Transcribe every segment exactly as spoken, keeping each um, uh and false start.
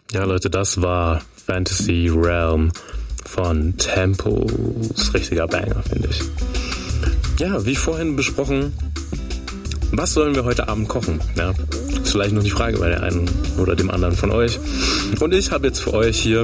Ja, Leute, das war Fantasy Realm von Temples. Richtiger Banger, finde ich. Ja, wie vorhin besprochen, was sollen wir heute Abend kochen? Ja, ist vielleicht noch die Frage bei der einen oder dem anderen von euch. Und ich habe jetzt für euch hier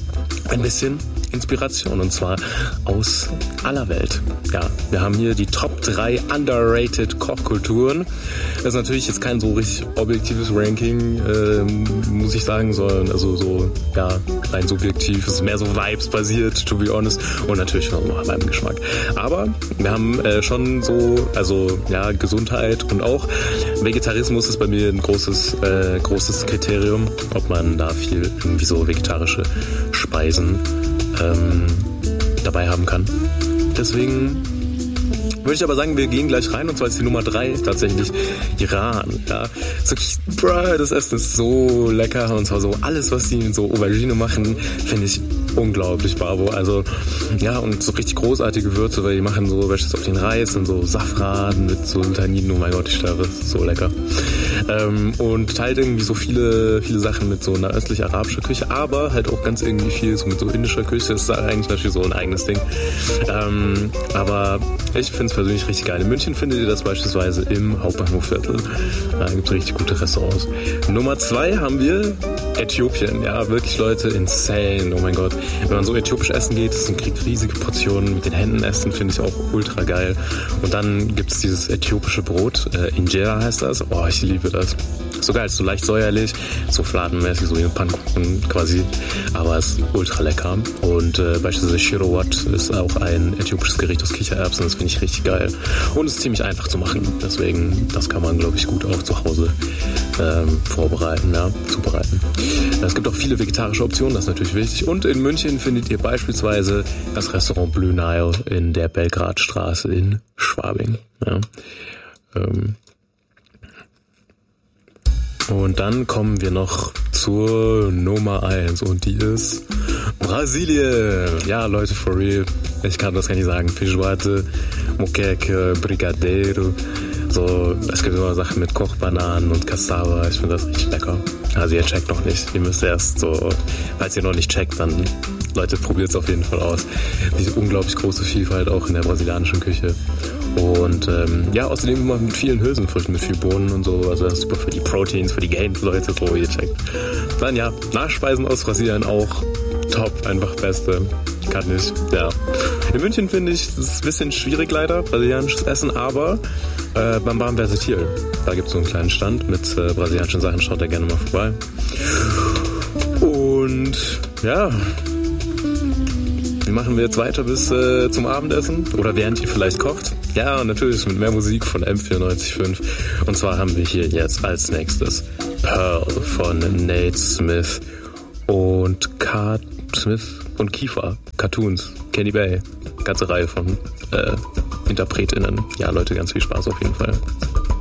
ein bisschen Inspiration, und zwar aus aller Welt. Ja, wir haben hier die Top drei underrated Kochkulturen. Das ist natürlich jetzt kein so richtig objektives Ranking, ähm, muss ich sagen, sondern also so, ja, rein subjektiv. Es ist mehr so Vibes-basiert, to be honest. Und natürlich noch nach meinem Geschmack. Aber wir haben äh, schon so, also ja, Gesundheit und auch Vegetarismus ist bei mir ein großes, äh, großes Kriterium, ob man da viel irgendwie so vegetarische Speisen ähm, dabei haben kann. Deswegen würde ich aber sagen, wir gehen gleich rein, und zwar ist die Nummer drei tatsächlich Iran. Ja, so, bruh, das Essen ist so lecker, und zwar so alles, was die mit so Aubergine machen, finde ich unglaublich, Babo. Also ja, und so richtig großartige Gewürze, weil die machen so welches auf den Reis und so Safran mit so Tanninen. Oh mein Gott, ich sterbe, das ist so lecker. Ähm, und teilt irgendwie so viele viele Sachen mit so einer östlich-arabischer Küche, aber halt auch ganz irgendwie viel so mit so indischer Küche. Das ist eigentlich natürlich so ein eigenes Ding. Ähm, aber ich finde es persönlich richtig geil. In München findet ihr das beispielsweise im Hauptbahnhofviertel. Da gibt es richtig gute Restaurants. Nummer zwei haben wir Äthiopien. Ja, wirklich, Leute, insane. Oh mein Gott. Wenn man so äthiopisch essen geht, das sind riesige Portionen. Mit den Händen essen finde ich auch ultra geil. Und dann gibt es dieses äthiopische Brot. Äh, Injera heißt das. Oh, ich liebe das. So geil, ist so leicht säuerlich, so fladenmäßig, so wie ein Pfannkuchen quasi, aber es ist ultra lecker. Und äh, beispielsweise Shirowat ist auch ein äthiopisches Gericht aus Kichererbsen, das finde ich richtig geil. Und es ist ziemlich einfach zu machen, deswegen, das kann man, glaube ich, gut auch zu Hause ähm, vorbereiten, ja, zubereiten. Es gibt auch viele vegetarische Optionen, das ist natürlich wichtig. Und in München findet ihr beispielsweise das Restaurant Blue Nile in der Belgradstraße in Schwabing. Ja. Ähm, Und dann kommen wir noch zur Nummer eins, und die ist Brasilien. Ja, Leute, for real. Ich kann das gar nicht sagen. Feijoada, moqueca, brigadeiro. So, es gibt immer Sachen mit Kochbananen und Cassava. Ich finde das richtig lecker. Also ihr checkt noch nicht. Ihr müsst erst so, falls ihr noch nicht checkt, dann Leute, probiert es auf jeden Fall aus. Diese unglaublich große Vielfalt auch in der brasilianischen Küche. Und ähm, ja, außerdem immer mit vielen Hülsenfrüchten, mit viel Bohnen und so. Also das ist super für die Proteins, für die Gains, Leute, so ihr checkt. Dann ja, Nachspeisen aus Brasilien auch top, einfach beste. Kann nicht, ja. In München finde ich, das ist ein bisschen schwierig leider, brasilianisches Essen, aber äh, beim Bam Versatil, da gibt es so einen kleinen Stand mit äh, brasilianischen Sachen, schaut da gerne mal vorbei. Und ja, wie machen wir jetzt weiter bis äh, zum Abendessen? Oder während ihr vielleicht kocht? Ja, und natürlich mit mehr Musik von M vierundneunzig Komma fünf. Und zwar haben wir hier jetzt als nächstes Pearl von Nate Smith und Kat Smith und Kiefer. Cartoons, Kenny Bay. Ganze Reihe von äh, InterpretInnen. Ja, Leute, ganz viel Spaß auf jeden Fall.